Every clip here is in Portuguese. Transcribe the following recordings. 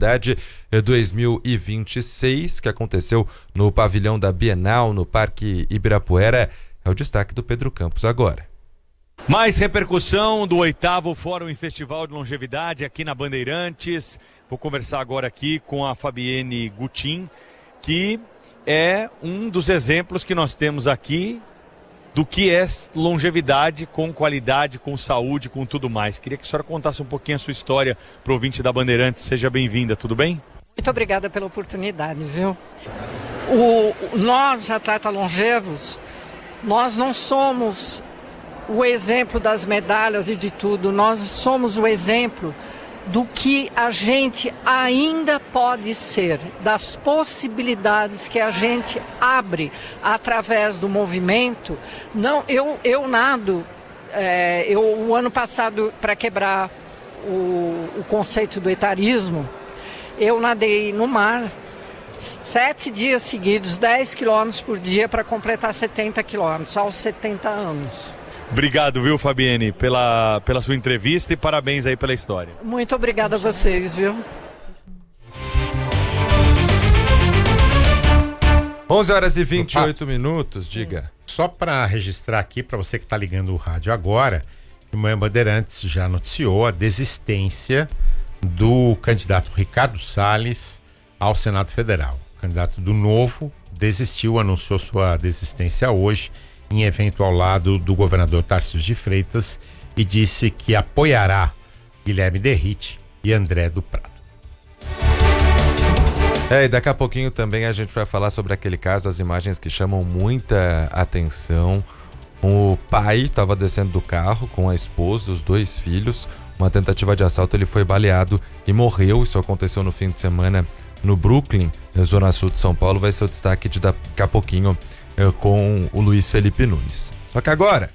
Longevidade 2026, que aconteceu no pavilhão da Bienal, no Parque Ibirapuera. É o destaque do Pedro Campos agora. Mais repercussão do 8º Fórum e Festival de Longevidade aqui na Bandeirantes. Vou conversar agora aqui com a Fabienne Gutin, que é um dos exemplos que nós temos aqui do que é longevidade com qualidade, com saúde, com tudo mais. Queria que a senhora contasse um pouquinho a sua história para o ouvinte da Bandeirantes. Seja bem-vinda, tudo bem? Muito obrigada pela oportunidade, viu? Nós, atletas longevos, nós não somos o exemplo das medalhas e de tudo, nós somos o exemplo do que a gente ainda pode ser, das possibilidades que a gente abre através do movimento. Não, eu nado, o ano passado, para quebrar o conceito do etarismo, eu nadei no mar 7 dias seguidos, 10 quilômetros por dia para completar 70 quilômetros aos 70 anos. Obrigado, viu, Fabienne, pela sua entrevista e parabéns aí pela história. Muito obrigada a vocês, viu? 11h28, diga. Só para registrar aqui, para você que está ligando o rádio agora, que o Manhã Bandeirantes já noticiou a desistência do candidato Ricardo Salles ao Senado Federal. O candidato do Novo desistiu, anunciou sua desistência hoje, em evento ao lado do governador Tarcísio de Freitas, e disse que apoiará Guilherme Derrite e André do Prado. E daqui a pouquinho também a gente vai falar sobre aquele caso, as imagens que chamam muita atenção. O pai estava descendo do carro com a esposa, os 2 filhos, uma tentativa de assalto, ele foi baleado e morreu. Isso aconteceu no fim de semana no Brooklyn, na zona sul de São Paulo. Vai ser o destaque de daqui a pouquinho com o Luiz Felipe Nunes. Só que agora...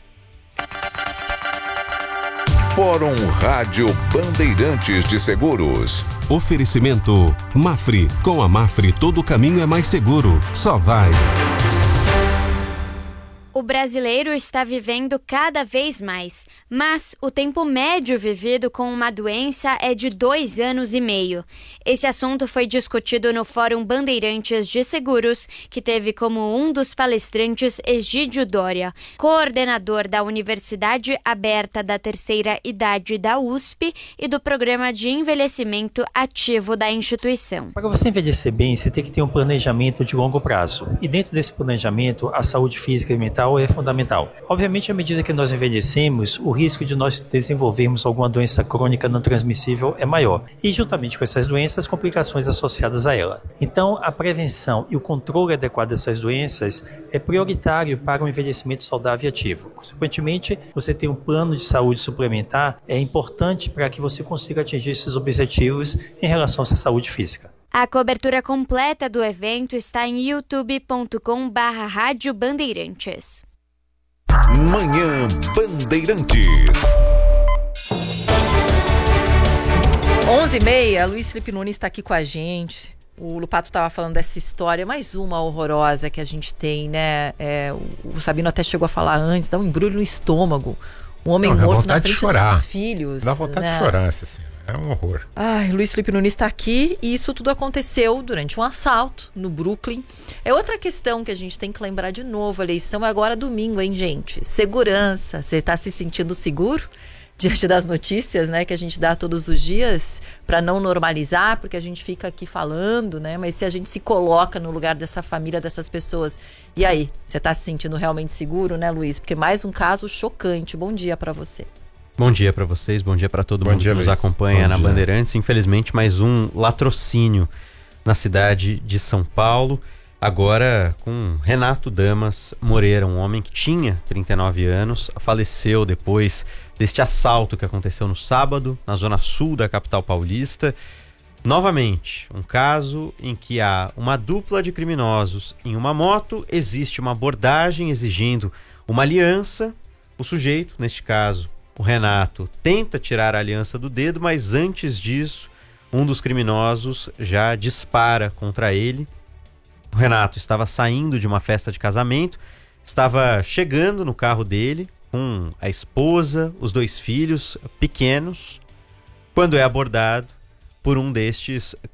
Fórum Rádio Bandeirantes de Seguros. Oferecimento Mafre. Com a Mafre todo caminho é mais seguro. Só vai. O brasileiro está vivendo cada vez mais, mas o tempo médio vivido com uma doença é de 2 anos e meio. Esse assunto foi discutido no Fórum Bandeirantes de Seguros, que teve como um dos palestrantes Egídio Doria, coordenador da Universidade Aberta da Terceira Idade da USP e do Programa de Envelhecimento Ativo da instituição. Para você envelhecer bem, você tem que ter um planejamento de longo prazo. E dentro desse planejamento, a saúde física e mental é fundamental. Obviamente, à medida que nós envelhecemos, o risco de nós desenvolvermos alguma doença crônica não transmissível é maior. E juntamente com essas doenças, as complicações associadas a ela. Então, a prevenção e o controle adequado dessas doenças é prioritário para um envelhecimento saudável e ativo. Consequentemente, você ter um plano de saúde suplementar é importante para que você consiga atingir esses objetivos em relação à sua saúde física. A cobertura completa do evento está em youtube.com/Rádio Bandeirantes. Manhã Bandeirantes. 11h30, Luiz Felipe Nunes está aqui com a gente. O Lupato estava falando dessa história, mais uma horrorosa que a gente tem, né? O Sabino até chegou a falar antes, dá um embrulho no estômago. Um homem morto na frente dos filhos. Dá vontade de chorar, assim. É um horror. Ai, Luiz Felipe Nunes está aqui e isso tudo aconteceu durante um assalto no Brooklyn. É outra questão que a gente tem que lembrar de novo. A eleição é agora domingo, hein, gente? Segurança. Você está se sentindo seguro diante das notícias, né, que a gente dá todos os dias para não normalizar, porque a gente fica aqui falando, né? Mas se a gente se coloca no lugar dessa família, dessas pessoas, e aí? Você está se sentindo realmente seguro, né, Luiz? Porque mais um caso chocante. Bom dia para você. Bom dia para vocês, bom dia para todo mundo que nos acompanha na Bandeirantes. Infelizmente, mais um latrocínio na cidade de São Paulo, agora com Renato Damas Moreira, um homem que tinha 39 anos, faleceu depois deste assalto que aconteceu no sábado, na zona sul da capital paulista. Novamente, um caso em que há uma dupla de criminosos em uma moto, existe uma abordagem exigindo uma aliança, o sujeito, neste caso, o Renato, tenta tirar a aliança do dedo, mas antes disso, um dos criminosos já dispara contra ele. O Renato estava saindo de uma festa de casamento, estava chegando no carro dele com a esposa, os 2 filhos pequenos, quando é abordado por um destes